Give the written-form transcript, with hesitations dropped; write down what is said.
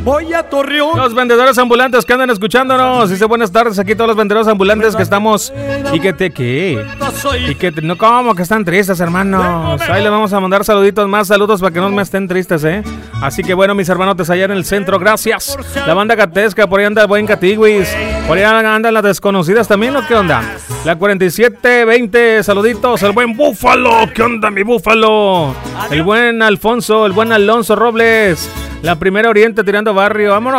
voy a Torreón. Los vendedores ambulantes que andan escuchándonos. Dice buenas tardes aquí todos los vendedores ambulantes que estamos. ¿Y que te qué? ¿Y que te, no, cómo que están tristes, hermanos? Ahí les vamos a mandar saluditos más, saludos para que no me estén tristes, Así que bueno, mis hermanos allá en el centro, gracias. La banda catesca, por ahí anda el buen Catiguis. Por ahí andan las desconocidas también, ¿o qué onda? La 4720, saluditos. El buen Búfalo, ¿qué onda mi Búfalo? El buen Alfonso, el buen Alonso Robles. La Primera Oriente tirando barrio, vámonos.